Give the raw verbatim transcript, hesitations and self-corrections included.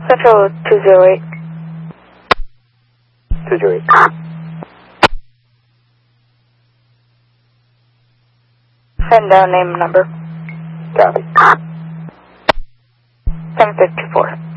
Central two zero eight. two zero eight. Send down name and number. Copy. seven fifty-four.